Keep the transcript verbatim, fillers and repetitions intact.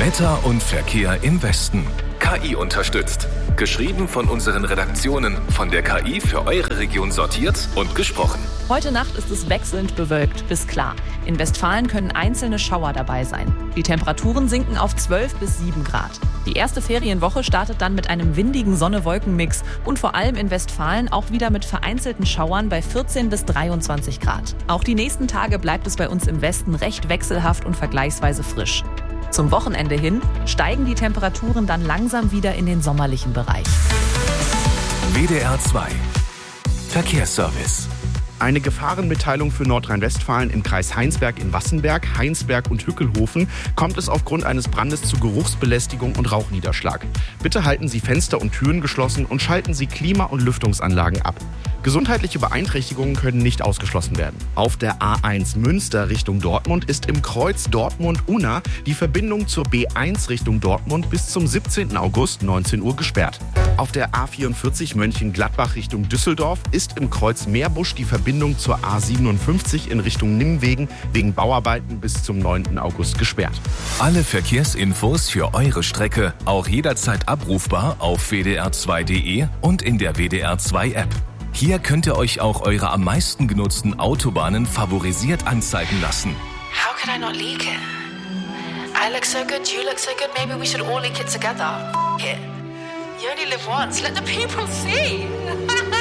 Wetter und Verkehr im Westen. K I unterstützt. Geschrieben von unseren Redaktionen, von der K I für eure Region sortiert und gesprochen. Heute Nacht ist es wechselnd bewölkt bis klar. In Westfalen können einzelne Schauer dabei sein. Die Temperaturen sinken auf zwölf bis sieben Grad. Die erste Ferienwoche startet dann mit einem windigen Sonne-Wolken-Mix und vor allem in Westfalen auch wieder mit vereinzelten Schauern bei vierzehn bis dreiundzwanzig Grad. Auch die nächsten Tage bleibt es bei uns im Westen recht wechselhaft und vergleichsweise frisch. Zum Wochenende hin steigen die Temperaturen dann langsam wieder in den sommerlichen Bereich. W D R zwei Verkehrsservice. Eine Gefahrenmitteilung für Nordrhein-Westfalen im Kreis Heinsberg in Wassenberg, Heinsberg und Hückelhofen kommt es aufgrund eines Brandes zu Geruchsbelästigung und Rauchniederschlag. Bitte halten Sie Fenster und Türen geschlossen und schalten Sie Klima- und Lüftungsanlagen ab. Gesundheitliche Beeinträchtigungen können nicht ausgeschlossen werden. Auf der A eins Münster Richtung Dortmund ist im Kreuz Dortmund-Unna die Verbindung zur B eins Richtung Dortmund bis zum siebzehnten August neunzehn Uhr gesperrt. Auf der A vierundvierzig Mönchengladbach Richtung Düsseldorf ist im Kreuz Meerbusch die Verbindung zur A siebenundfünfzig in Richtung Nimwegen wegen Bauarbeiten bis zum neunten August gesperrt. Alle Verkehrsinfos für eure Strecke auch jederzeit abrufbar auf w d r zwei punkt d e und in der W D R zwei App. Hier könnt ihr euch auch eure am meisten genutzten Autobahnen favorisiert anzeigen lassen. How could I not leak it? I look so good, you look so good, maybe we should all leak it together. F- it. You only live once, let the people see.